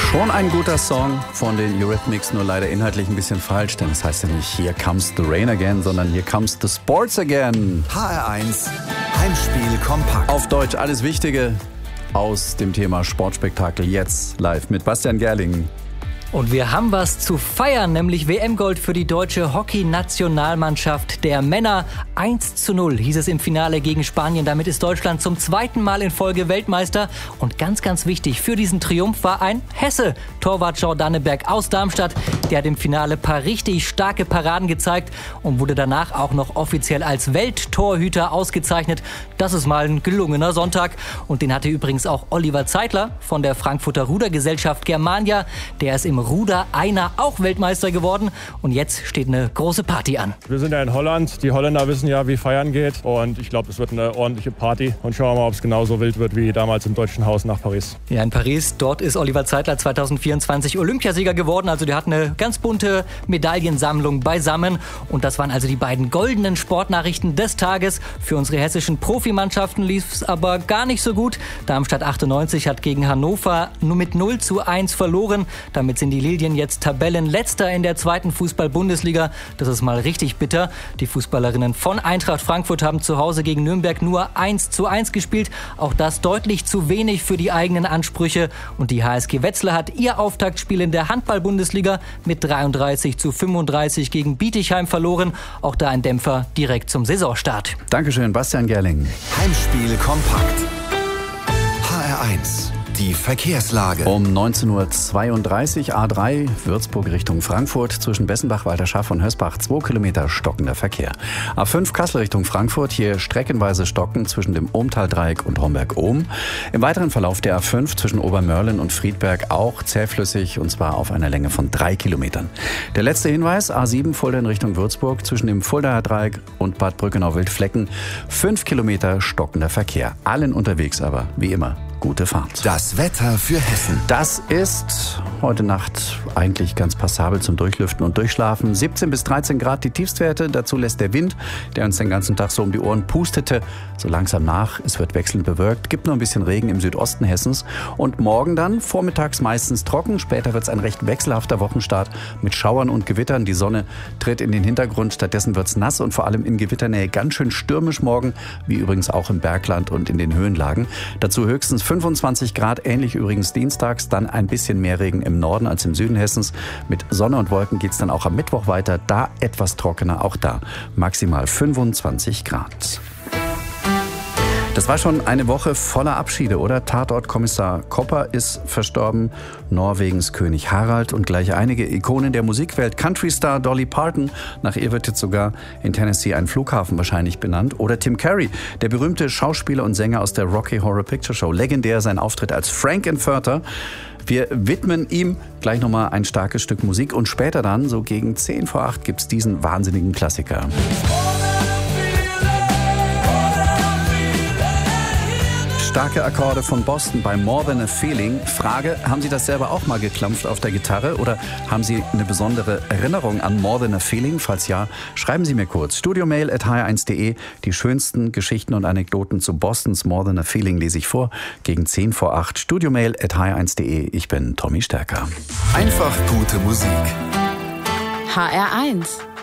Schon ein guter Song von den Eurythmics, nur leider inhaltlich ein bisschen falsch, denn es heißt ja nicht Here Comes the Rain Again, sondern Here Comes the Sports Again. HR1 Heimspiel kompakt. Auf Deutsch alles Wichtige aus dem Thema Sportspektakel jetzt live mit Bastian Gerling. Und wir haben was zu feiern, nämlich WM-Gold für die deutsche Hockey-Nationalmannschaft der Männer. 1:0 hieß es im Finale gegen Spanien. Damit ist Deutschland zum zweiten Mal in Folge Weltmeister. Und ganz, ganz wichtig für diesen Triumph war ein Hesse. Torwart Jordaneberg aus Darmstadt. Der hat im Finale ein paar richtig starke Paraden gezeigt und wurde danach auch noch offiziell als Welttorhüter ausgezeichnet. Das ist mal ein gelungener Sonntag. Und den hatte übrigens auch Oliver Zeitler von der Frankfurter Rudergesellschaft Germania. Der ist im Ruder-Einer auch Weltmeister geworden. Und jetzt steht eine große Party an. Wir sind ja in Holland. Die Holländer wissen ja, wie feiern geht. Und ich glaube, es wird eine ordentliche Party. Und schauen wir mal, ob es genauso wild wird wie damals im Deutschen Haus nach Paris. Ja, in Paris. Dort ist Oliver Zeitler 2024 Olympiasieger geworden. Also der hat eine ganz bunte Medaillensammlung beisammen. Und das waren also die beiden goldenen Sportnachrichten des Tages. Für unsere hessischen Profimannschaften lief es aber gar nicht so gut. Darmstadt 98 hat gegen Hannover nur mit 0:1 verloren. Damit sind die Lilien jetzt Tabellenletzter in der zweiten Fußball-Bundesliga. Das ist mal richtig bitter. Die Fußballerinnen von Eintracht Frankfurt haben zu Hause gegen Nürnberg nur 1:1 gespielt. Auch das deutlich zu wenig für die eigenen Ansprüche. Und die HSG Wetzlar hat ihr Auftaktspiel in der Handball-Bundesliga mit 33:35 gegen Bietigheim verloren. Auch da ein Dämpfer direkt zum Saisonstart. Dankeschön, Bastian Gerling. Heimspiel kompakt. HR1 die Verkehrslage. Um 19:32 Uhr A3 Würzburg Richtung Frankfurt zwischen Bessenbach, Walterschaft und Hösbach 2 Kilometer stockender Verkehr. A5 Kassel Richtung Frankfurt hier streckenweise stocken zwischen dem Ohmtal-Dreieck und Homberg-Ohm. Im weiteren Verlauf der A5 zwischen Obermörlen und Friedberg auch zähflüssig und zwar auf einer Länge von 3 Kilometern. Der letzte Hinweis A7 Fulda in Richtung Würzburg zwischen dem Fuldaer Dreieck und Bad Brückenau-Wildflecken 5 Kilometer stockender Verkehr. Allen unterwegs aber, wie immer, gute Fahrt. Das Wetter für Hessen. Das ist heute Nacht eigentlich ganz passabel zum Durchlüften und Durchschlafen. 17 bis 13 Grad die Tiefstwerte. Dazu lässt der Wind, der uns den ganzen Tag so um die Ohren pustete, so langsam nach. Es wird wechselnd bewölkt. Gibt nur ein bisschen Regen im Südosten Hessens. Und morgen dann vormittags meistens trocken. Später wird es ein recht wechselhafter Wochenstart mit Schauern und Gewittern. Die Sonne tritt in den Hintergrund. Stattdessen wird es nass und vor allem in Gewitternähe ganz schön stürmisch morgen. Wie übrigens auch im Bergland und in den Höhenlagen. Dazu höchstens 25 Grad, ähnlich übrigens dienstags, dann ein bisschen mehr Regen im Norden als im Süden Hessens. Mit Sonne und Wolken geht es dann auch am Mittwoch weiter, da etwas trockener, auch da maximal 25 Grad. Das war schon eine Woche voller Abschiede, oder? Tatortkommissar Kopper ist verstorben, Norwegens König Harald und gleich einige Ikonen der Musikwelt. Countrystar Dolly Parton, nach ihr wird jetzt sogar in Tennessee ein Flughafen wahrscheinlich benannt. Oder Tim Curry, der berühmte Schauspieler und Sänger aus der Rocky Horror Picture Show. Legendär sein Auftritt als Frank-N-Furter. Wir widmen ihm gleich nochmal ein starkes Stück Musik und später dann, so gegen 10 vor 8, gibt's diesen wahnsinnigen Klassiker. Starke Akkorde von Boston bei More Than a Feeling. Frage, haben Sie das selber auch mal geklampft auf der Gitarre oder haben Sie eine besondere Erinnerung an More Than a Feeling? Falls ja, schreiben Sie mir kurz. Studiomail@hr1.de. Die schönsten Geschichten und Anekdoten zu Bostons More Than a Feeling lese ich vor. Gegen 10 vor 8. Studiomail@hr1.de. Ich bin Tommy Stärker. Einfach gute Musik. HR1